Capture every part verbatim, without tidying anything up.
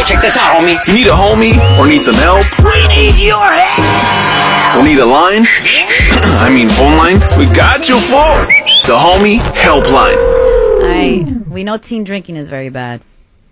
Hey, check this out, homie. You need a homie or need some help? We need your help. Or need a line? I mean phone line? We got you for the Homie Helpline. I we know teen drinking is very bad.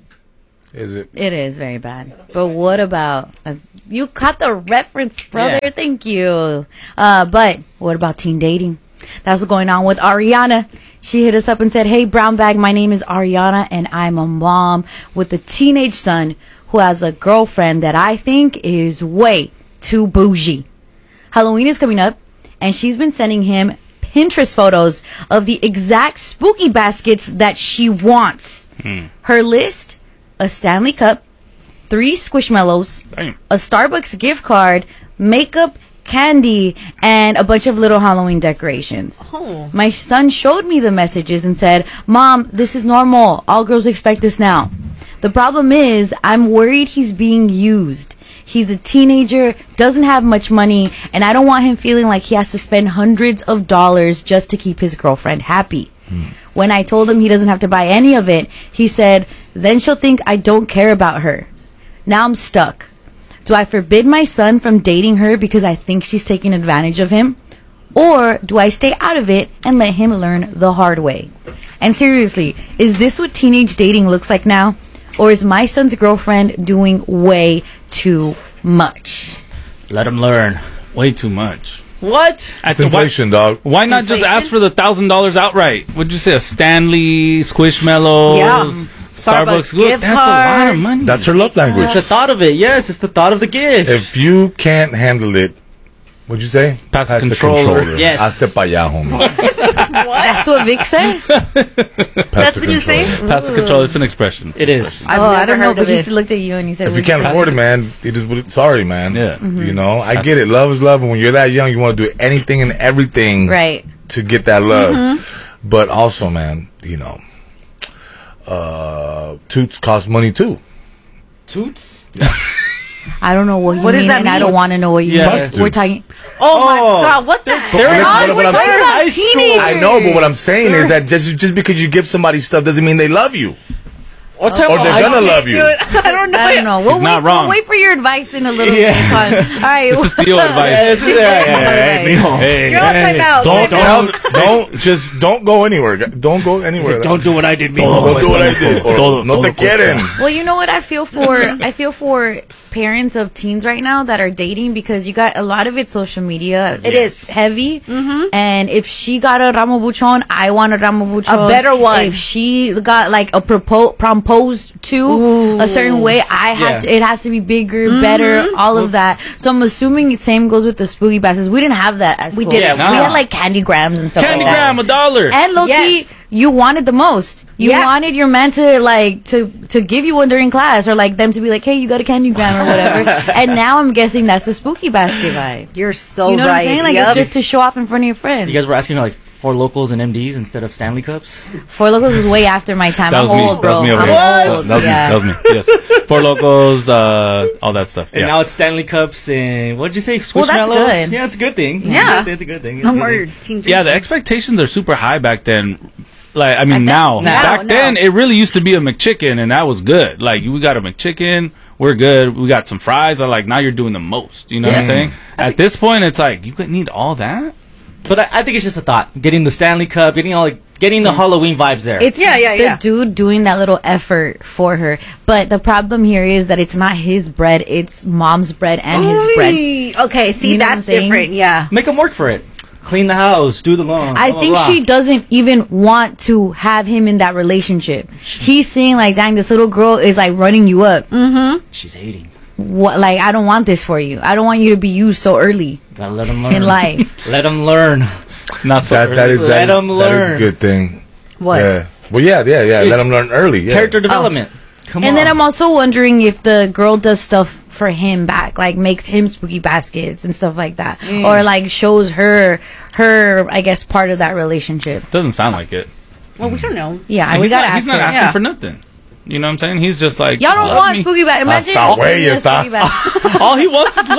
Is it? It is very bad. But what about uh, you caught the reference, brother? Yeah. Thank you. Uh, but what about teen dating? That's what's going on with Ariana. She hit us up and said, "Hey, Brown Bag, my name is Ariana, and I'm a mom with a teenage son who has a girlfriend that I think is way too bougie. Halloween is coming up, and she's been sending him Pinterest photos of the exact spooky baskets that she wants. Mm. Her list: a Stanley Cup, three Squishmallows, Damn. a Starbucks gift card, makeup, candy, and a bunch of little Halloween decorations. Oh. My son showed me the messages and said, Mom, this is normal. All girls expect this now. The problem is, I'm worried he's being used. He's a teenager, doesn't have much money, and I don't want him feeling like he has to spend hundreds of dollars just to keep his girlfriend happy. Mm. When I told him he doesn't have to buy any of it, he said, then she'll think I don't care about her. Now I'm stuck. Do I forbid my son from dating her because I think she's taking advantage of him? Or do I stay out of it and let him learn the hard way? And seriously, is this what teenage dating looks like now? Or is my son's girlfriend doing way too much? Let him learn. Way too much. What? It's inflation, why, dog. Why not Inflation? just ask for the thousand dollars outright? Would you say a Stanley, Squishmallows, Yeah. Starbucks? Starbucks Look, gift that's a lot card. of money. That's her love language. It's the thought of it. Yes, it's the thought of the gift. If you can't handle it, what'd you say? Pass the controller. Yes. Hazte pa' allá, homie. That's what Vic said? That's the new thing? Pass the control. It's an expression. It is. I've oh, I never don't know, heard but of he it. looked at you and he said, If you "What can't do afford it, man, it is what it, sorry, man. Yeah. You know, I get it. Love is love. And when you're that young, you want to do anything and everything Right. to get that love. But also, man, you know, uh, toots cost money too. Toots? I don't know what you What does mean, that and I mean? don't want to know what you Yeah. mean. Prostitutes. We're talking... Oh, my Oh. God, what the heck? They're in Listen, high what- we're what I'm talking saying- about high school. teenagers. I know, but what I'm saying is that just just because you give somebody stuff doesn't mean they love you. Or, tell Or them they're high gonna school. love you. I don't know. I don't know. We'll He's wait, not we'll wrong. wait for your advice in a little Yeah. bit. All right. This is Theo Yeah, advice. this is- yeah, yeah, yeah, Right. mijo. Hey, You're on hey, timeout. Don't Don't- tell, don't just don't go anywhere. Don't go anywhere. Don't do what I did, mijo. Don't do what I did. Or Todo- no te todo cuesta. quieren. Well, you know what I feel for? I feel for parents of teens right now that are dating because you got a lot of it social media. It is. heavy. Mm-hmm. And if she got a ramo buchon, I want a ramo buchon. A better one. If she got like a propo- proposed to Ooh. a certain way, I have Yeah. to, it has to be bigger, better, all of that. So I'm assuming the same goes with the spooky baskets. We didn't have that at We school. didn't. We No. had like candy grams and stuff Candy like that. gram, a dollar. And low key, Yes. you wanted the most. You Yeah. wanted your man to like to to give you one during class, or like them to be like, "Hey, you got a candy gram or whatever." And now I'm guessing that's the spooky basket vibe. You're so You know right. what I'm saying? Like Yup. it's just to show off in front of your friends. You guys were asking like Four Locals and M Ds instead of Stanley Cups? Four Locals was way after my time. That I'm was me. old, That bro. was me over I'm here. old. That was, yeah. that was me. Yes. Four Locals, uh, all that stuff. And Yeah. now it's Stanley Cups and what did you say? Well, that's Squishmallows? good. Yeah, it's a good thing. Yeah. It's a good thing. It's No a good more thing. teen Yeah, the expectations are super high back then. Like, I mean, now. now, Back now. then, it really used to be a McChicken, and that was good. Like, we got a McChicken, we're good. We got some fries. I'm like, now you're doing the most. You know what I'm Yeah. saying? At this point, it's like, you could need all that? But I, I think it's just a thought. Getting the Stanley Cup, getting all like, getting the Halloween vibes there. It's Yeah, yeah, the yeah. dude doing that little effort for her. But the problem here is that it's not his bread, it's mom's bread and his bread. Oy. Okay, see, You know what I'm that's saying? different. Yeah. Make them work for it. Clean the house, do the lawn. I blah, blah, think blah. she doesn't even want to have him in that relationship. He's seeing like, dang, this little girl is like running you up. She's hating. What? Like, I don't want this for you. I don't want you to be used so early Gotta let them learn. in life. Let them learn. Not so That that is Let that, 'em that is a learn. good thing. What? Yeah. Well, yeah, yeah, yeah. Let It's them learn early. Yeah. Character development. Come And on. then I'm also wondering if the girl does stuff for him back, like makes him spooky baskets and stuff like that, Mm. or like shows her her, I guess, part of that relationship. Doesn't sound like it. Well, we don't know. Yeah, And we he's gotta not, ask he's not her. asking Yeah. for nothing. You know what I'm saying? He's just like, Y'all just don't love want me. spooky baskets. Imagine Hasta giving huella me a está. spooky basket. All he wants is love.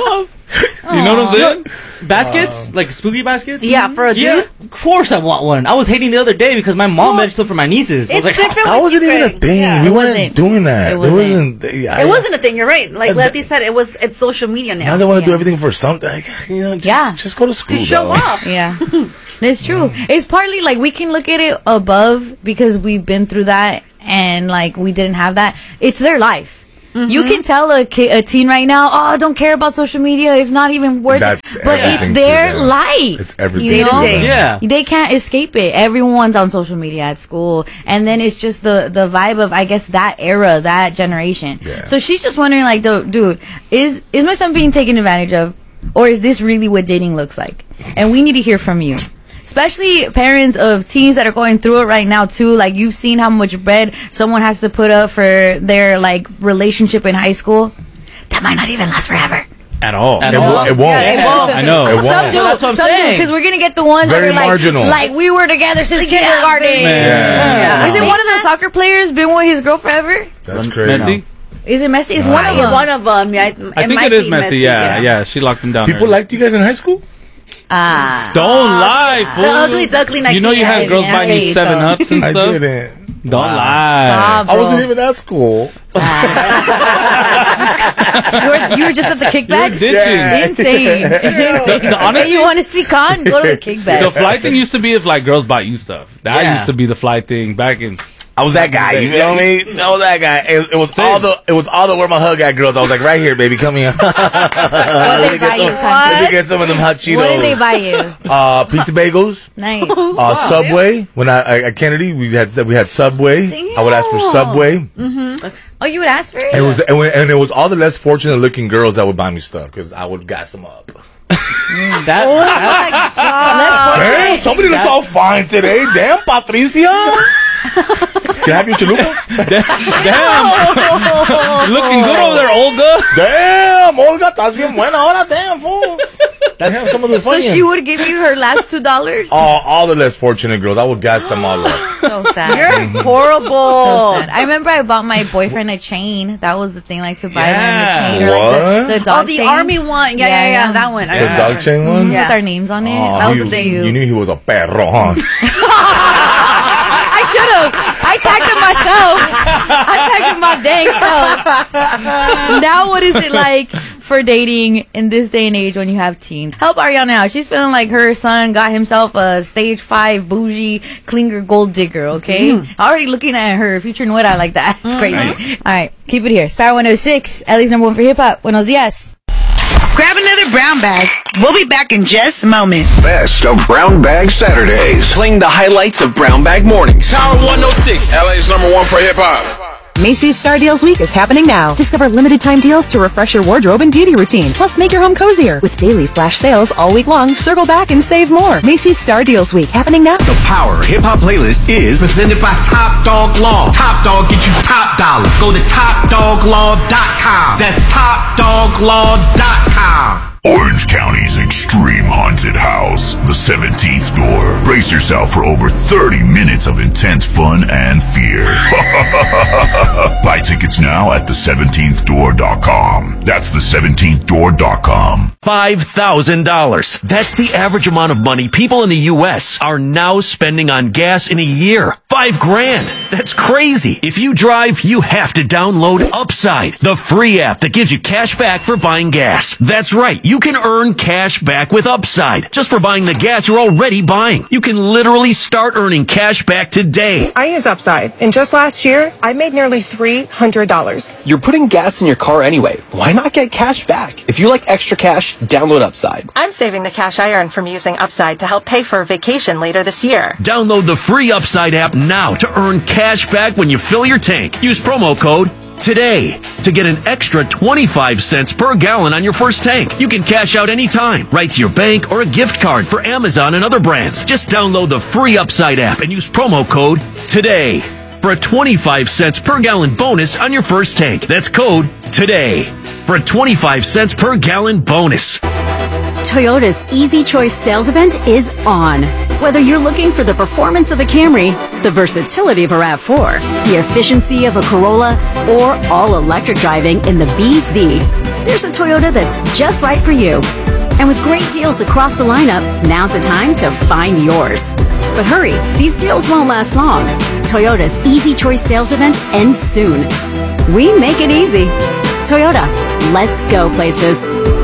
You know what I'm saying? Baskets? like spooky baskets? Yeah, for a dude. Yeah, of course I want one. I was hating the other day because my mom mentioned it for my nieces. I was It's like, different. That with wasn't you even a guys. thing. Yeah. We It weren't wasn't. doing that. It There wasn't. wasn't. I, It wasn't a thing. You're right. Like Uh, Letty said, it was. It's social media now. Now they want to do Yeah. everything for something. Like, you know, just, Yeah. just go to school. to show though. off. Yeah. It's true. It's partly like we can look at it above because we've been through that and like we didn't have that. It's their life. You can tell a, ki- a teen right now, oh, don't care about social media. It's not even worth That's it. But everything it's to their them. life. It's everything you to know? them. yeah. They can't escape it. Everyone's on social media at school, and then it's just the the vibe of I guess that era, that generation. Yeah. So she's just wondering, like, "Du- dude, is is my son being taken advantage of, or is this really what dating looks like? And we need to hear from you." Especially parents of teens that are going through it right now too. Like you've seen how much bread someone has to put up for their like relationship in high school. That might not even last forever. At all. At It, all. wo- it won't. Yeah, it won't. I know. It won't. Some do, That's what I'm some do, saying. because we're gonna get the ones Very that are like, marginal. like we were together since Yeah, kindergarten. Man. Yeah. Is it one of the soccer players been with his girl forever? That's crazy. Messi? Is it Messi? It's one of them. One of them. Yeah, it, I think might it is be Messi. Yeah, yeah, She locked him down. People early. liked you guys in high school? Ah, Don't lie, fool. The ugly duckling. I You know you can't. had girls yeah, buying you yeah, seven so- ups and I stuff. didn't. Don't lie. Stop, I bro. wasn't even at school. You were, you were just at the kickbacks. You're ditching. Yeah. Insane. Insane. The- honestly- Hey, you want to see Khan? Go to the kickback. The fly thing used to be if like girls bought you stuff. That Yeah. used to be the fly thing back in. I was that guy. You feel me? I was that guy. It, it was Same. all the. It was all the where my hug at girls. I was like, right here, baby, come here. What Let did me they buy get you? some. Khan? Let me get some of them hot Cheetos. What did they buy you? Uh, pizza bagels. Nice. Uh, Subway. When I, I at Kennedy, we had we had Subway. I would ask for Subway. Oh, you would ask for it? It was and, when, and it was all the less fortunate looking girls that would buy me stuff because I would gas them up. that, that's, Less Damn, somebody looks all fine today. Damn, Patricia. Can I have your chalupa? Damn, looking good over there, Olga. Damn, Olga, estás bien buena ahora. Damn, fool. Damn, some of the So funny she would give you her last two dollars. all, all the less fortunate girls. I would gas them all up. So sad. You're horrible. So sad. I remember I bought my boyfriend a chain. That was the thing, like to buy them Yeah. a chain or like the, the Oh, dog the chain. army one. Yeah, yeah, yeah. That one. I The remember. dog chain one? Yeah. with our names on it. Oh, that was he the thing. You knew he was a perro, huh? I should have. I tagged him myself. I tagged him my dang self. Now, what is it like for dating in this day and age when you have teens? Help Ariana out. She's feeling like her son got himself a stage five bougie clinger gold digger. Okay, already looking at her future nuera like that. It's crazy. All right, keep it here. Sparrow one oh six, Ellie's number one for hip hop. Buenos dias. Grab another brown bag. We'll be back in just a moment. Best of Brown Bag Saturdays. Playing the highlights of Brown Bag Mornings. Power one oh six. L A's number one for hip hop. Macy's Star Deals Week is happening now. Discover limited time deals to refresh your wardrobe and beauty routine. Plus, make your home cozier. With daily flash sales all week long, circle back and save more. Macy's Star Deals Week happening now. The Power Hip Hop Playlist is Presented by Top Dog Law. Top Dog get you top dollar. Go to top dog law dot com. That's top dog law dot com. Orange County's Extreme Haunted House, the seventeenth door. Brace yourself for over thirty minutes of intense fun and fear. Buy tickets now at the seventeenth door dot com. That's the seventeenth door dot com. five thousand dollars. That's the average amount of money people in the U S are now spending on gas in a year. Five grand. That's crazy. If you drive, you have to download Upside, the free app that gives you cash back for buying gas. That's right. You can earn cash back with Upside just for buying the gas you're already buying. You can literally start earning cash back today. I use Upside, and just last year, I made nearly three hundred dollars. You're putting gas in your car anyway. Why not get cash back? If you like extra cash, download Upside. I'm saving the cash I earn from using Upside to help pay for a vacation later this year. Download the free Upside app now to earn cash back when you fill your tank. Use promo code TODAY to get an extra twenty-five cents per gallon on your first tank. You can cash out anytime, right to your bank or a gift card for Amazon and other brands. Just download the free Upside app and use promo code TODAY for a twenty-five cents per gallon bonus on your first tank. That's code TODAY for a twenty-five cents per gallon bonus. Toyota's Easy Choice sales event is on. Whether you're looking for the performance of a Camry, the versatility of a RAV four, the efficiency of a Corolla, or all-electric driving in the B Z, there's a Toyota that's just right for you. And with great deals across the lineup, now's the time to find yours. But hurry, these deals won't last long. Toyota's Easy Choice sales event ends soon. We make it easy. Toyota, let's go places.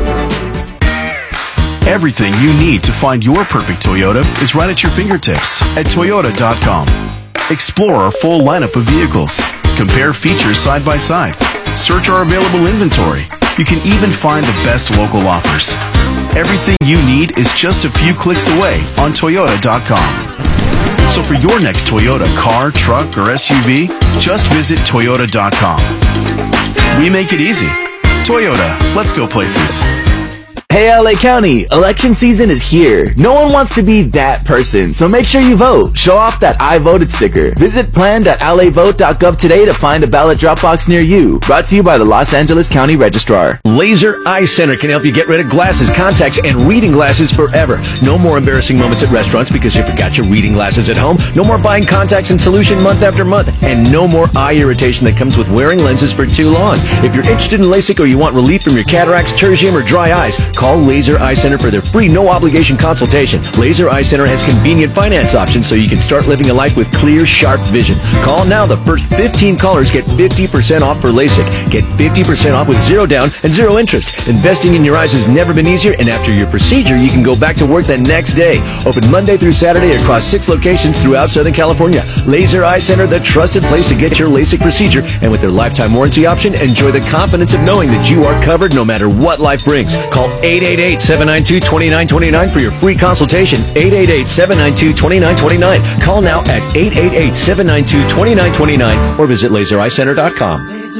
Everything you need to find your perfect Toyota is right at your fingertips at Toyota dot com. Explore our full lineup of vehicles. Compare features side by side. Search our available inventory. You can even find the best local offers. Everything you need is just a few clicks away on Toyota dot com. So for your next Toyota car, truck, or S U V, just visit Toyota dot com. We make it easy. Toyota, let's go places. Hey L A County, election season is here. No one wants to be that person, so make sure you vote. Show off that I voted sticker. Visit plan dot l a vote dot gov today to find a ballot drop box near you. Brought to you by the Los Angeles County Registrar. Laser Eye Center can help you get rid of glasses, contacts, and reading glasses forever. No more embarrassing moments at restaurants because you forgot your reading glasses at home. No more buying contacts and solution month after month. And no more eye irritation that comes with wearing lenses for too long. If you're interested in LASIK or you want relief from your cataracts, tertium, or dry eyes, call Laser Eye Center for their free no-obligation consultation. Laser Eye Center has convenient finance options so you can start living a life with clear, sharp vision. Call now. The first fifteen callers get fifty percent off for LASIK. Get fifty percent off with zero down and zero interest. Investing in your eyes has never been easier, and after your procedure, you can go back to work the next day. Open Monday through Saturday across six locations throughout Southern California. Laser Eye Center, the trusted place to get your LASIK procedure, and with their lifetime warranty option, enjoy the confidence of knowing that you are covered no matter what life brings. Call eight eight eight, seven nine two, two nine two nine for your free consultation. eight eight eight, seven nine two, two nine two nine. Call now at eight eight eight, seven nine two, two nine two nine or visit laser eye center dot com.